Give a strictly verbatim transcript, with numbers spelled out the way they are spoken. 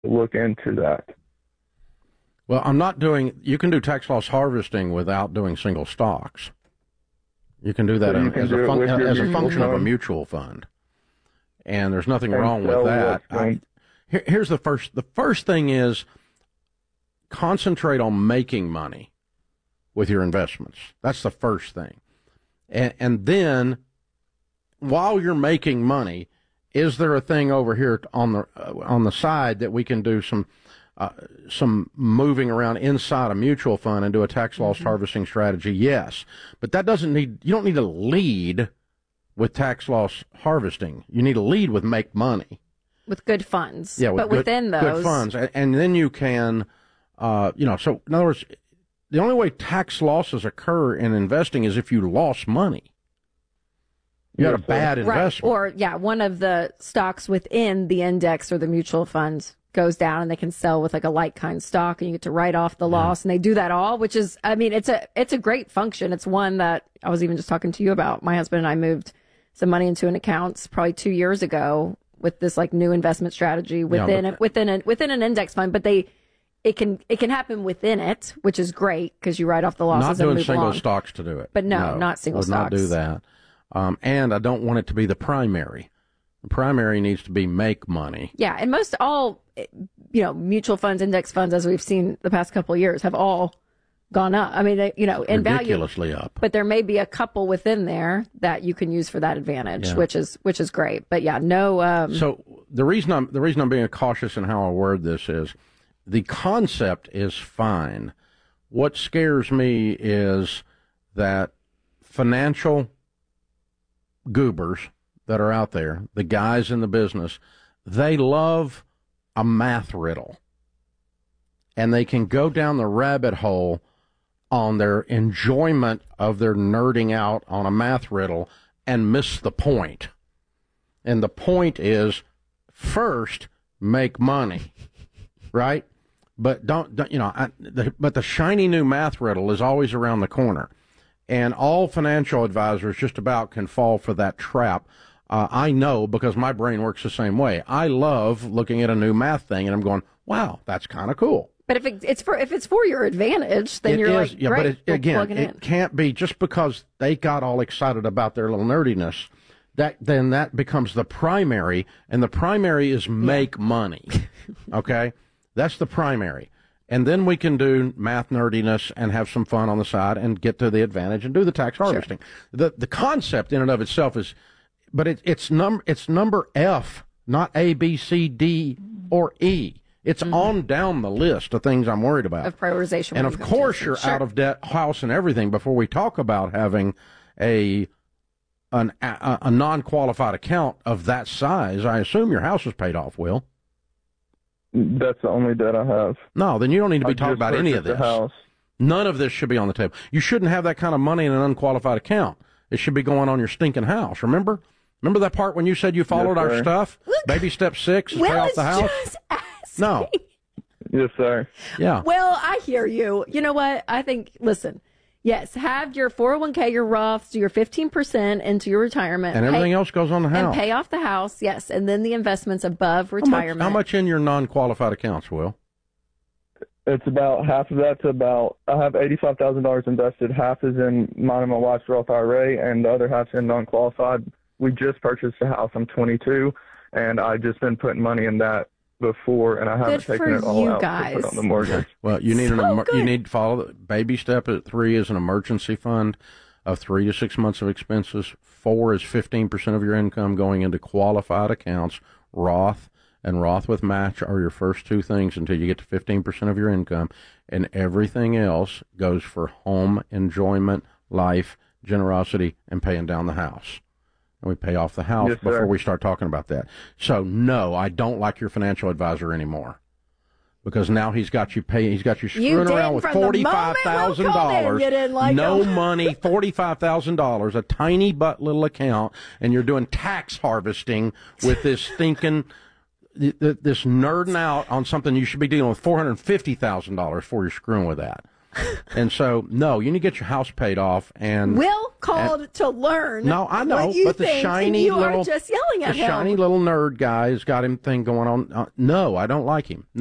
look into that. Well, I'm not doing, you can do tax loss harvesting without doing single stocks. You can do that So in, as, a, fun, as a function fund. of a mutual fund. And there's nothing and wrong with that. I, here, here's the first, the first thing is concentrate on making money with your investments. That's the first thing. And, and then while you're making money, is there a thing over here on the, uh, on the side that we can do some, Uh, some moving around inside a mutual fund and do a tax loss mm-hmm. harvesting strategy? Yes. But that doesn't need, you don't need to lead with tax loss harvesting. You need to lead with make money. With good funds. Yeah, with but good, within those. Good funds. And, and then you can, uh, you know, so in other words, the only way tax losses occur in investing is if you lost money. You had a bad investment. Right. Or, yeah, one of the stocks within the index or the mutual funds goes down and they can sell with like a like kind stock and you get to write off the yeah. loss, and they do that all, which is, I mean, it's a, it's a great function. It's one that I was even just talking to you about. My husband and I moved some money into an account probably two years ago with this like new investment strategy within, yeah, but, within a, within an index fund, but they, it can, it can happen within it, which is great because you write off the losses and move along. Not doing single stocks to do it. But no, no not single would stocks. Not do that. Um, and I don't want it to be the primary. The primary needs to be make money. Yeah, and most all, you know, mutual funds, index funds, as we've seen the past couple of years, have all gone up. I mean, they, you know, in ridiculously value, up. But there may be a couple within there that you can use for that advantage, yeah. which is which is great. But yeah, no. Um, so the reason I'm the reason I'm being cautious in how I word this is the concept is fine. What scares me is that financial goobers that are out there, the guys in the business, they love a math riddle. And they can go down the rabbit hole on their enjoyment of their nerding out on a math riddle and miss the point. And the point is, first, make money, right? But don't, don't you know, I, the, but the shiny new math riddle is always around the corner. And all financial advisors just about can fall for that trap. Uh, I know because my brain works the same way. I love looking at a new math thing and I'm going, wow, that's kind of cool. But if it, it's for if it's for your advantage, then it you're is, like, yeah, great, but it, we'll again, plug it, it in. can't be just because they got all excited about their little nerdiness. That then that becomes the primary, and the primary is make yeah. money. Okay, that's the primary. And then we can do math nerdiness and have some fun on the side and get to the advantage and do the tax harvesting. Sure. The the concept in and of itself is, but it, it's number it's number F, not A, B, C, D, or E. It's mm-hmm. on down the list of things I'm worried about. Of prioritization. And of course you're sure. out of debt, house and everything before we talk about having a an, a, a non-qualified account of that size. I assume your house is paid off, Will. That's the only debt I have. No, then you don't need to be I talking about any of this. House. None of this should be on the table. You shouldn't have that kind of money in an unqualified account. It should be going on your stinking house. Remember? Remember that part when you said you followed yes, our stuff? Look, Baby step six is Will pay off the house? Just asking. No. Yes, sir. Yeah. Well, I hear you. You know what? I think, listen, yes, have your four oh one k, your Roths, do your fifteen percent into your retirement. And everything pay, else goes on the house. And pay off the house, yes. And then the investments above retirement. How much, how much in your non-qualified accounts, Will? It's about half of that's about, I have eighty-five thousand dollars invested. Half is in mine and my wife's Roth I R A, and the other half's in non-qualified. We just purchased a house. I'm twenty-two, and I've just been putting money in that before, and I haven't good taken it all out guys. to put on the mortgage. Well, you need so an good. you need to follow the baby step at three is an emergency fund of three to six months of expenses. Four is fifteen percent of your income going into qualified accounts. Roth and Roth with match are your first two things until you get to fifteen percent of your income, and everything else goes for home enjoyment, life, generosity, and paying down the house. And we pay off the house yes, before sir. we start talking about that. So no, I don't like your financial advisor anymore, because now he's got you pay. He's got you screwing you around with forty-five thousand dollars. Like no money, forty-five thousand dollars, a tiny but little account, and you're doing tax harvesting with this stinking, this nerding out on something you should be dealing with four hundred fifty thousand dollars before you're screwing with that. And so, no, you need to get your house paid off. And Will called and, to learn. No, I know, what you but the think, shiny you little, are just yelling at the him. shiny little nerd guy has got him thing going on. Uh, no, I don't like him.